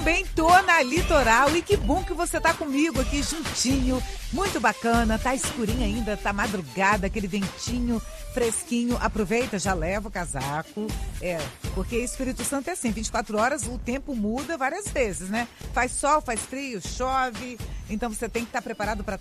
também tô na Litoral e que bom que você tá comigo aqui juntinho. Muito bacana, tá escurinho ainda, tá madrugada, aquele ventinho fresquinho. Aproveita, já leva o casaco. Porque Espírito Santo é assim, 24 horas o tempo muda várias vezes, né? Faz sol, faz frio, chove. Então você tem que estar preparado para